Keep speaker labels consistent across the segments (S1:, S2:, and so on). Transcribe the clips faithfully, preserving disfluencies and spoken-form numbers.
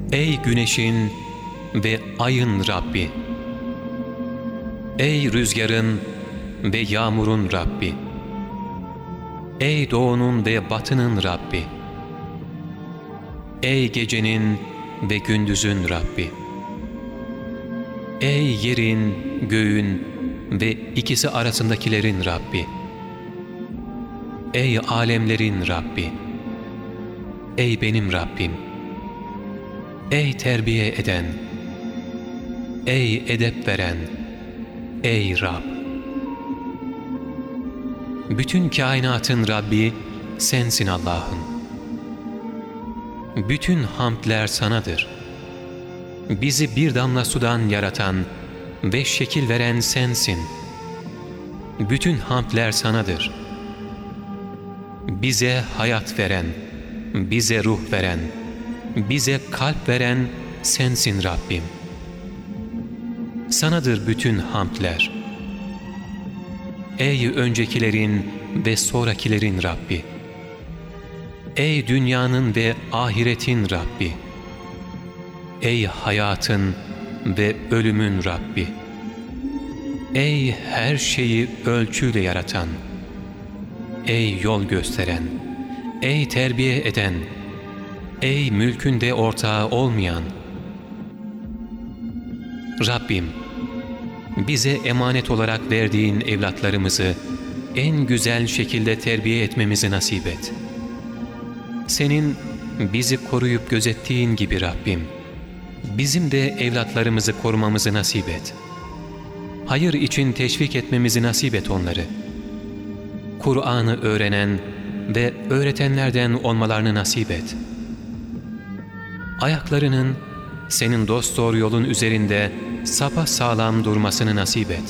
S1: Ey güneşin ve ayın Rabbi! Ey rüzgarın ve yağmurun Rabbi! Ey doğunun ve batının Rabbi! Ey gecenin ve gündüzün Rabbi! Ey yerin, göğün ve ikisi arasındakilerin Rabbi! Ey alemlerin Rabbi! Ey benim Rabbim! Ey terbiye eden! Ey edep veren! Ey Rab! Bütün kainatın Rabbi sensin Allah'ım. Bütün hamdler sanadır. Bizi bir damla sudan yaratan ve şekil veren sensin. Bütün hamdler sanadır. Bize hayat veren, bize ruh veren, bize kalp veren sensin Rabbim. Sanadır bütün hamdler. Ey öncekilerin ve sonrakilerin Rabbi! Ey dünyanın ve ahiretin Rabbi! Ey hayatın ve ölümün Rabbi! Ey her şeyi ölçüyle yaratan! Ey yol gösteren! Ey terbiye eden! Ey mülkünde ortağı olmayan! Rabbim, bize emanet olarak verdiğin evlatlarımızı en güzel şekilde terbiye etmemizi nasip et. Senin bizi koruyup gözettiğin gibi Rabbim, bizim de evlatlarımızı korumamızı nasip et. Hayır için teşvik etmemizi nasip et onları. Kur'an'ı öğrenen ve öğretenlerden olmalarını nasip et. Ayaklarının senin dosdoğru yolun üzerinde sapasağlam durmasını nasip et.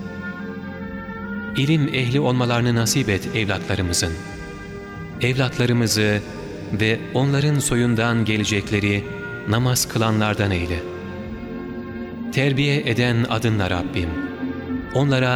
S1: İlim ehli olmalarını nasip et evlatlarımızın. Evlatlarımızı ve onların soyundan gelecekleri namaz kılanlardan eyle. Terbiye eden adınla Rabbim, onlara